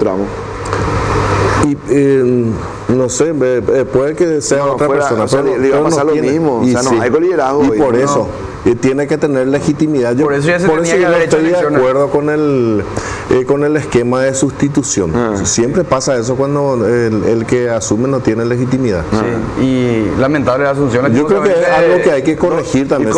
tramo. Y no sé, puede que sea otra persona, o sea, le va a pasar lo mismo. O sea, no hay liderazgo. Y por eso, tiene que tener legitimidad. Por eso ya se tenía que yo no haber hecho estoy de elecciones. acuerdo con el esquema de sustitución. Siempre pasa eso cuando el que asume no tiene legitimidad. Sí, y lamentable la Asunción. Yo creo que es algo que hay que corregir también.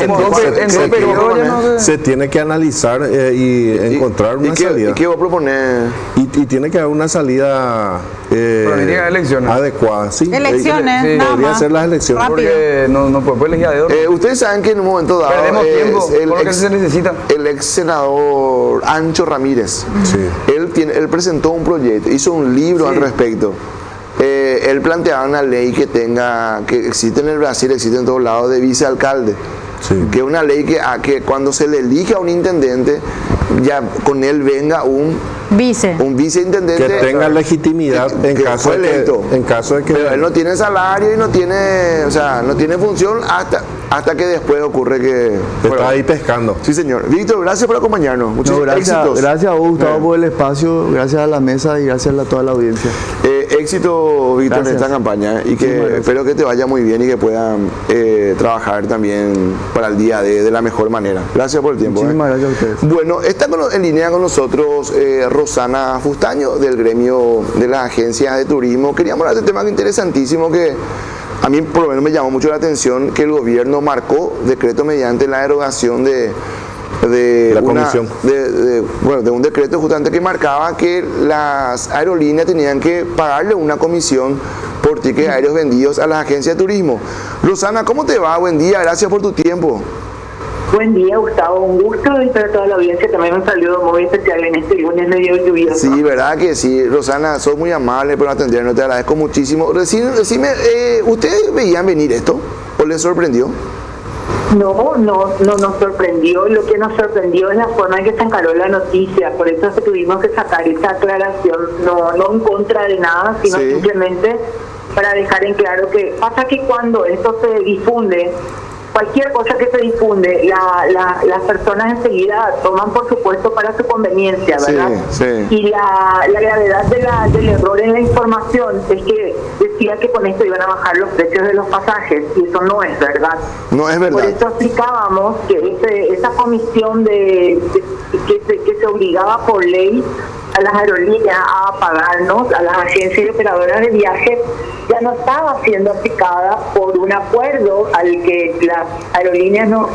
Se tiene que analizar y encontrar una salida. ¿Y qué va a proponer? Y tiene que haber una salida adecuada. Sí, elecciones, podría ser las elecciones. Porque no puede elegir a dedo. Ustedes saben que en un momento dado perdemos tiempo con lo que se necesita. El ex senador Ancho Ramírez, él presentó un proyecto, hizo un libro al respecto. Él planteaba una ley que existe en el Brasil, existe en todos lados, de vicealcalde. Que es una ley que cuando se le elige a un intendente, ya con él venga un viceintendente que tenga legitimidad en caso de que pero él no tiene salario y no tiene función hasta que después ocurre que está ahí pescando. Sí, señor. Víctor, gracias por acompañarnos. Muchos éxitos. Gracias a vos, Gustavo, por el espacio, gracias a la mesa y gracias a toda la audiencia. Éxito, Víctor, en esta campaña y que espero que te vaya muy bien y que puedan trabajar también para el día de la mejor manera. Gracias por el tiempo. Muchísimas gracias a ustedes. Bueno, está en línea con nosotros Rosana Fustaño, del gremio de las agencias de turismo. Queríamos hablar de un tema interesantísimo que a mí por lo menos me llamó mucho la atención, que el gobierno marcó decreto mediante la derogación de un decreto justamente que marcaba que las aerolíneas tenían que pagarle una comisión por tickets aéreos vendidos a las agencias de turismo. Rosana, ¿cómo te va? Buen día, gracias por tu tiempo. Buen día, Gustavo, un gusto y para toda la audiencia también un saludo muy especial en este lunes medio lluvioso. Sí, verdad que sí, Rosana, sos muy amable por atendernos, te agradezco muchísimo. Decime, ¿ustedes veían venir esto o les sorprendió? No nos sorprendió. Lo que nos sorprendió es la forma en que se encaró la noticia. Por eso tuvimos que sacar esta aclaración, no en contra de nada, sino simplemente para dejar en claro que pasa que cuando esto se difunde, cualquier cosa que se difunde, las personas enseguida toman por supuesto para su conveniencia, ¿verdad? Y la gravedad del error en la información es que decía que con esto iban a bajar los precios de los pasajes, y eso no es verdad. No es verdad. Por eso explicábamos que esa comisión que se obligaba por ley a las aerolíneas a pagarnos, a las agencias y operadoras de viajes, ya no estaba siendo aplicada por un acuerdo al que las aerolíneas nos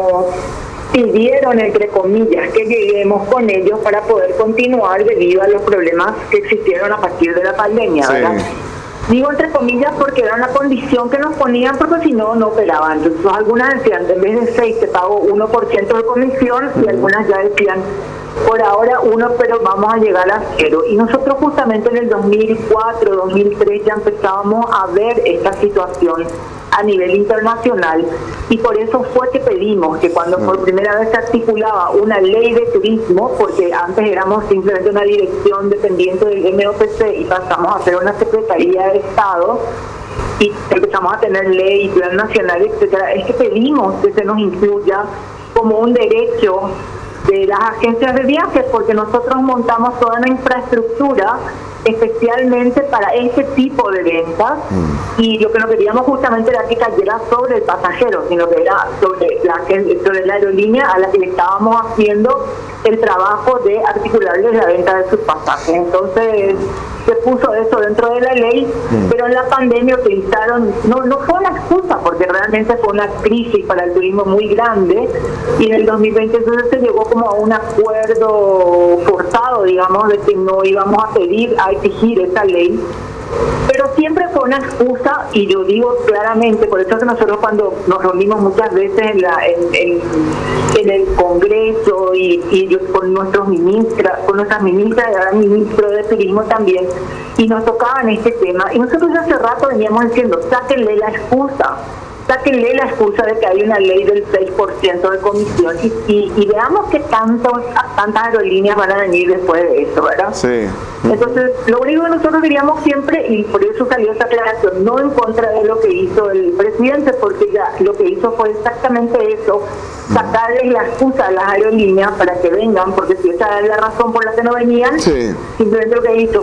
pidieron, entre comillas, que lleguemos con ellos para poder continuar debido a los problemas que existieron a partir de la pandemia, ¿verdad? Digo entre comillas porque era una condición que nos ponían porque si no, no operaban. Entonces algunas decían, en vez de 6 te pago 1% de comisión, y algunas ya decían, por ahora 1, pero vamos a llegar a 0. Y nosotros justamente en el 2004, 2003 ya empezábamos a ver esta situación a nivel internacional, y por eso fue que pedimos que cuando por primera vez se articulaba una ley de turismo, porque antes éramos simplemente una dirección dependiente del MOPC y pasamos a ser una Secretaría de Estado y empezamos a tener ley, plan nacional, etcétera, es que pedimos que se nos incluya como un derecho de las agencias de viajes, porque nosotros montamos toda una infraestructura especialmente para ese tipo de ventas, y lo que no queríamos justamente era que cayera sobre el pasajero, sino que era sobre la aerolínea a la que le estábamos haciendo el trabajo de articularles la venta de sus pasajes. Entonces se puso eso dentro de la ley, pero en la pandemia utilizaron, no fue una excusa, porque realmente fue una crisis para el turismo muy grande, y en el 2020 entonces se llegó como a un acuerdo forzado, digamos, de que no íbamos a exigir esa ley, pero siempre fue una excusa, y yo digo claramente, por eso es que nosotros cuando nos reunimos muchas veces en el Congreso y yo con nuestras ministras y ahora ministro de Turismo también, y nos tocaban este tema, y nosotros ya hace rato veníamos diciendo, sáquenle la excusa de que hay una ley del 6% de comisión y veamos que tantas aerolíneas van a venir después de eso, ¿verdad? Sí. Entonces, lo único que nosotros diríamos siempre, y por eso salió esta aclaración, no en contra de lo que hizo el presidente, porque ya lo que hizo fue exactamente eso, sacarles la excusa a las aerolíneas para que vengan, porque si esa es la razón por la que no venían, simplemente lo que hizo